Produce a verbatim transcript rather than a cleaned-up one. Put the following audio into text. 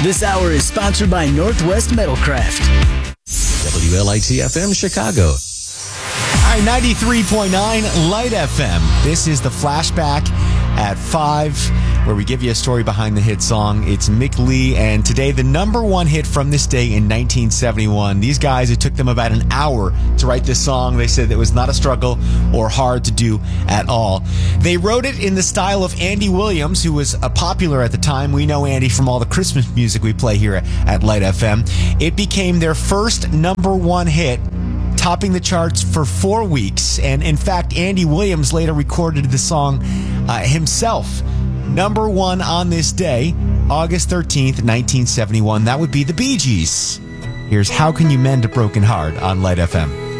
This hour is sponsored by Northwest Metalcraft. W L I T F M Chicago. All right, ninety-three point nine Light F M. This is the flashback at five, where we give you a story behind the hit song. It's Mick Lee, and today the number one hit from this day in nineteen seventy-one. These guys, it took them about an hour to write this song. They said it was not a struggle or hard to do at all. They wrote it in the style of Andy Williams, who was uh, popular at the time. We know Andy from all the Christmas music we play here at Light F M. It became their first number one hit, topping the charts for four weeks. And in fact, Andy Williams later recorded the song uh, himself. Number one on this day, August thirteenth, nineteen seventy-one. That would be the Bee Gees. Here's How Can You Mend a Broken Heart on Light F M.